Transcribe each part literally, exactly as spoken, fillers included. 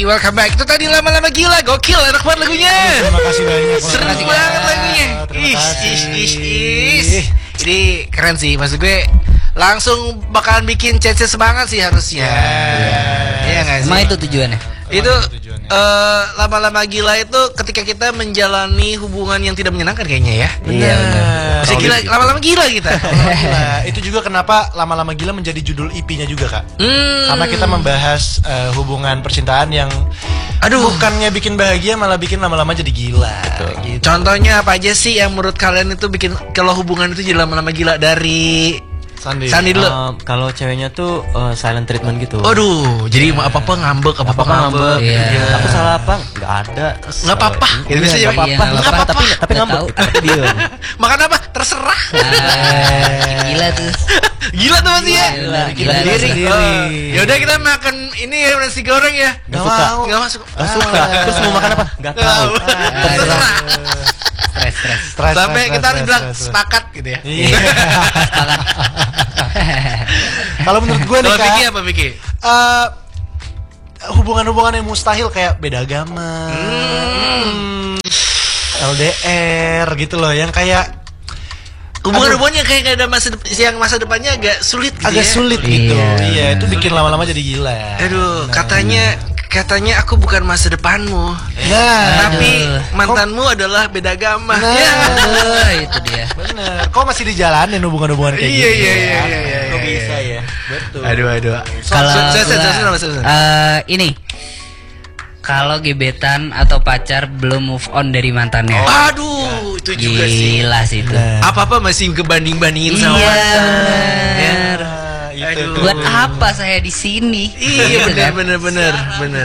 welcome back. Itu tadi lama-lama gila, gokil, enak banget lagunya. Terima kasih banyak. Seru banget lagunya. Is, is, is, is. Ini keren sih, maksud gue langsung bakalan bikin Cece semangat sih harusnya. Iya nggak sih? Emang itu tujuannya? Itu uh, lama-lama gila itu ketika kita menjalani hubungan yang tidak menyenangkan kayaknya ya. Iya benar. Bisa gila, lama-lama gila kita. Gila. Itu juga kenapa lama-lama gila menjadi judul I P-nya juga kak. Hmm. Karena kita membahas uh, hubungan percintaan yang Aduh, bukannya bikin bahagia malah bikin lama-lama jadi gila. Gitu. Contohnya apa aja sih yang menurut kalian itu bikin kalau hubungan itu jadi lama-lama gila? Dari Sandi. Sandi dulu. Uh, kalau ceweknya tuh uh, silent treatment gitu. Aduh, jadi mau apa-apa ngambek, apa-apa ngambek. Iya. Aku salah apa? Nggak ada. Nggak apa-apa. Gitu bisa Nggak ya. apa-apa. Iya, Nggak apa-apa. Tapi tapi Nggak ngambek. tahu. Tapi diem. Makan apa? Terserah. Ah, gila tuh. Gila tuh masih ya. Gila, gila Sendiri. sendiri. Oh, ya udah kita makan ini ya nasi goreng ya. Nggak suka. Nggak masuk. Nggak suka. Terus mau makan apa? Nggak tahu. Terserah. Stres, stres. Stres, Sampai stres, kita harus stres, bilang stres, stres. sepakat gitu ya. Iya. Sepakat. Kalau menurut gue nih Kalau Vicky kak, apa Vicky? uh, hubungan-hubungan yang mustahil kayak beda agama, Hmm. L D R gitu loh, yang kayak Hubungan-hubungan yang kayak gak ada masa dep- yang masa depannya agak sulit gitu agak ya. sulit gitu. Iya, Iya, itu bikin lama-lama jadi gila. Aduh, katanya katanya aku bukan masa depanmu. Nah, Tapi Aduh. mantanmu adalah beda agama. Nah. Ya. Aduh, itu dia. bener. Kok masih dijalanin hubungan-hubungan kayak Iya, gitu? iya, iya, iya, iya. Kok iya. bisa ya? Betul. Aduh, aduh. Kalau Su- su- su- gua, su- su- su- su- eh, ini kalau gebetan atau pacar belum move on dari mantannya. Aduh, itu juga sih. Gila sih itu. Nah. Apa-apa masih kebanding-bandingin sama Iya, mantan. bener. Nah, itu. Aduh. Buat apa saya di sini? Iya, Gitu benar kan? benar benar benar.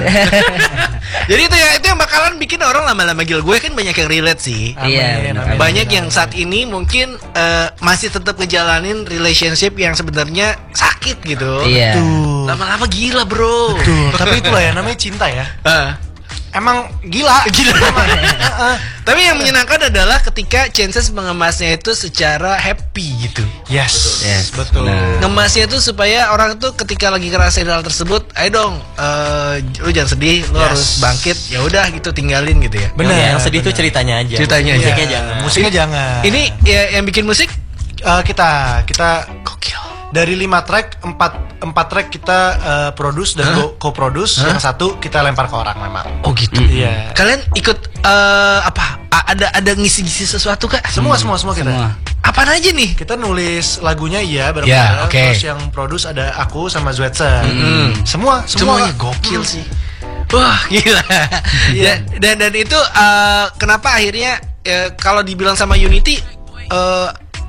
Jadi itu ya itu yang bakalan bikin orang lama-lama gila. Gue kan banyak yang relate sih. Iya, Amin, benar. amin. Banyak yang saat ini mungkin eh, masih tetap ngejalanin relationship yang sebenarnya sakit gitu. Iya. Tuh. Lama-lama gila, bro. Tuh, tapi itulah ya namanya cinta ya. Ah. Emang gila. Gila. Heeh. Tapi yang menyenangkan adalah ketika Chances mengemasnya itu secara happy gitu. Yes, Yes, betul. benar. Ngemasnya itu supaya orang tuh ketika lagi ngerasain hal tersebut, ayo dong, eh, lu jangan sedih, lu Yes. harus bangkit. Ya udah gitu, tinggalin gitu ya. Bener. Yang, yang sedih tuh bener. ceritanya aja. Ceritanya aja. Musiknya Iya, jangan. Musiknya jangan. Ini ya, yang bikin musik Eh, kita kita gokil. dari lima track empat empat track kita eh, produce dan Hah? co- co-produce. Hah? Yang satu kita lempar ke orang memang. Oh gitu. Iya. Kalian ikut eh, apa? A- Ada ada ngisi-ngisi sesuatu kak? Semua semua semua kita. Semua. Apaan aja nih? Kita nulis lagunya iya bareng Ya, oke. Terus yang produce ada aku sama Zwetsen. Mm. Semua semua Semuanya gokil Mm. sih. Wah gila. Iya. dan, dan dan itu eh, kenapa akhirnya eh, kalau dibilang sama Unity eh,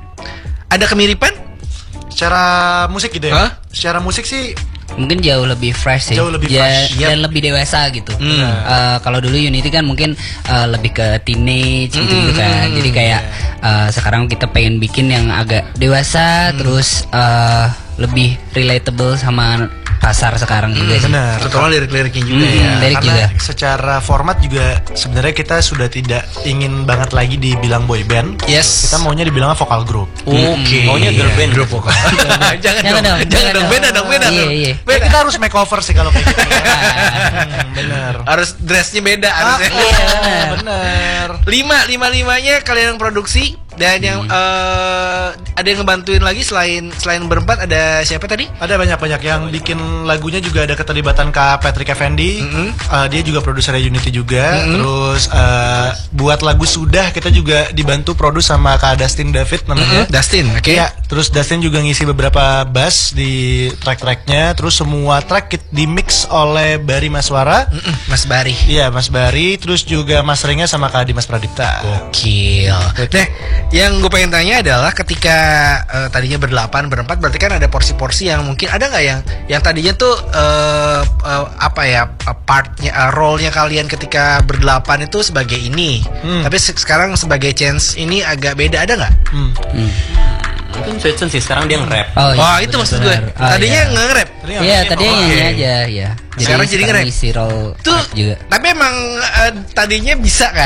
ada kemiripan? Secara musik gitu ya. Hah? Secara musik sih Mungkin jauh lebih fresh sih. Jauh lebih Ya, fresh, yap. dan lebih dewasa gitu. Hmm. Eh, kalau dulu Unity kan mungkin eh, lebih ke teenage gitu, gitu Hmm, kan. Jadi kayak eh, sekarang kita pengen bikin yang agak dewasa, terus eh, lebih relatable sama pasar sekarang juga sih. benar. Terutama lirik-liriknya juga Hmm, ya. lirik Karena juga. secara format juga sebenarnya kita sudah tidak ingin banget lagi dibilang boy band. Yes. Kita maunya dibilang vokal group. Oke. Maunya girl band. Grup vokal. jangan, Jangan dong. dong, Jangan jangan dong. dong. Beda dong, beda Iya, dong. iya. Ya, kita harus makeover sih kalau kayak gitu. Hmm, bener. Harus dressnya beda Ah, harusnya. iya, bener. Lima, lima limanya kalian yang produksi dan yang eh, ada yang ngebantuin lagi selain selain berempat ada siapa tadi? Ada banyak-banyak yang bikin lagunya juga ada keterlibatan Kak Patrick Effendi. Mm-hmm. Uh, dia juga produser Unity juga. Mm-hmm. Terus uh, buat lagu Sudah kita juga dibantu produce sama Kak Dustin David namanya. Dustin, oke. Iya, terus Dustin juga ngisi beberapa bass di track-tracknya. Terus semua track kit- di mix oleh Bari Maswara. Mm-mm, Mas Bari. Iya, Mas Bari. Terus juga masteringnya sama Kak Dimas Pradipta. Gokil. Nah, yang gue pengen tanya adalah ketika eh, tadinya berdelapan, berempat, berarti kan ada porsi-porsi yang mungkin ada nggak yang yang tadinya tuh eh, eh, apa ya eh, partnya, eh, role-nya kalian ketika berdelapan itu sebagai ini, Hmm. tapi se- sekarang sebagai Chance ini agak beda, ada nggak? Hmm. Hmm. Mungkin Swetson sih sekarang dia nge-rap. Oh, iya, Wah itu maksud gue. benar-benar. Oh, Tadinya iya. nge-rap. Iya, tadinya Oh, nyanyi oke. aja ya. Sekarang jadi nge-rap. isi role Tuh, rap juga. tapi emang eh, tadinya bisa kan?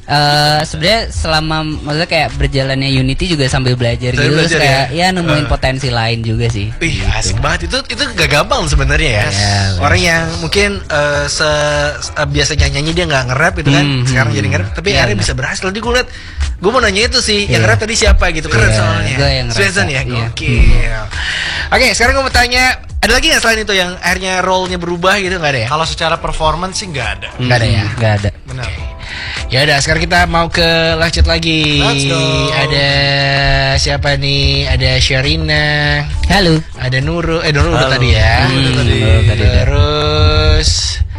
Eh sebenarnya selama maksudnya kayak berjalannya Unity juga sambil belajar Sambil gitu belajar terus kayak ya? ya, nemuin Eh. potensi lain juga sih. Ih, asik banget itu itu gak gampang sebenarnya ya. Iya, Orang yang mungkin eh, se, se- biasa nyanyi dia nggak nge-rap gitu kan, Hmm, sekarang hmm. jadi nge-rap, tapi Iya, akhirnya benar. bisa berhasil. Tadi gue liat, gue mau nanya itu sih, yang Iya. nge-rap tadi siapa gitu, keren Iya, soalnya. gue yang ngerasa, Swenson ya, iya. gokil. Oke, sekarang gue mau tanya, ada lagi nggak selain itu yang akhirnya role-nya berubah gitu, nggak ada ya? Kalau secara performance sih nggak ada. Nggak ada ya? Hmm, nggak ada. Benar. Ya udah, sekarang kita mau ke lanjut lagi. Let's go. Ada siapa nih? Ada Sherina. Halo. Ada Nurul, eh Nurul udah Halo. tadi ya. Hmm, Udah tadi. Nurul tadi udah. Terus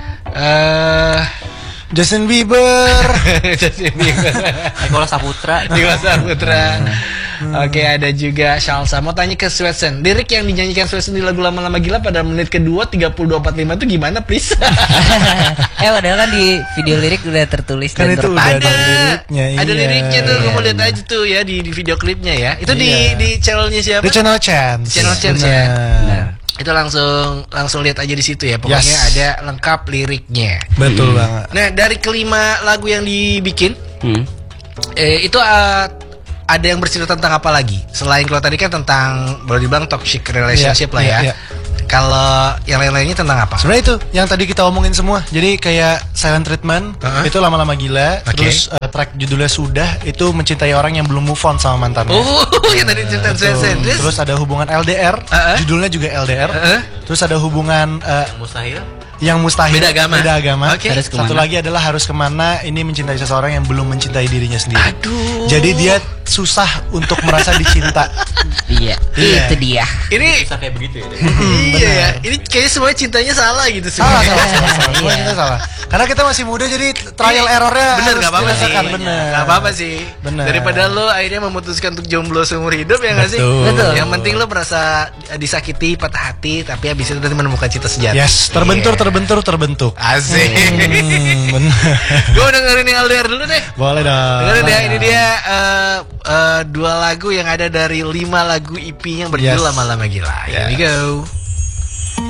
eh Justin Bieber. Justin Bieber. Nicholas Saputra. Nicholas Saputra. Oke, ada juga Shalsa. Mau tanya ke Swetsen, lirik yang dinyanyikan Swetsen di lagu Lama-Lama Gila pada menit kedua tiga puluh dua empat puluh lima itu gimana, please? eh padahal kan di video lirik udah tertulis Kan dan itu udah terpampang. ada liriknya, ada iya. liriknya tuh, gue mau Iya, lihat aja tuh ya di, di video klipnya ya. Itu Iya. di di channelnya siapa? The Channel Chance. Channel Chance Benar. ya. Benar. Itu langsung langsung lihat aja di situ ya. Pokoknya Yes. ada lengkap liriknya. Betul banget. Nah, dari kelima lagu yang dibikin, Hmm. eh, itu uh, ada yang bercerita tentang apa lagi? Selain kalau tadi kan tentang boleh dibilang toxic relationship Iya, lah ya. iya, iya. Kalau yang lain-lainnya tentang apa? Sebenarnya itu yang tadi kita omongin semua. Jadi kayak Silent Treatment Uh-huh. itu lama-lama gila. Oke. Terus uh, track judulnya Sudah itu mencintai orang yang belum move on sama mantannya. Oh, yang tadi cerita Betul. Swetsen. Terus, Terus ada hubungan L D R, Uh-uh. judulnya juga L D R. Uh-uh. Terus ada hubungan uh, Mustahil. yang mustahil, Beda agama. Beda agama. Oke. Harus Satu kemana? lagi adalah harus kemana. Ini mencintai seseorang yang belum mencintai dirinya sendiri. aduh. Jadi dia susah untuk merasa dicinta. Iya, Iya. itu dia. ini Bisa kayak begitu ya. iya ya. Ini kayaknya semuanya cintanya salah gitu Salah, sebenarnya. salah, salah, salah. Semua Iya. kita salah. Karena kita masih muda jadi trial errornya Bener, harus gak apa-apa sih. dirasakan, bener. Gak apa-apa sih. Bener. Daripada lo akhirnya memutuskan untuk jomblo seumur hidup ya gak sih? Betul. Betul. Yang penting lo merasa disakiti, patah hati, tapi habis itu nanti menemukan cinta sejati. Yes, terbentur, Iya. terbentur, terbentuk. Asik. Hmm, bener. Gue udah dengerin yang L D R dulu deh. Boleh dong. Dengerin ya, ini dia eh, eh, dua lagu yang ada dari lima lagu E P yang berjudul Yes. Lama-Lama Gila. Here we Yes. go.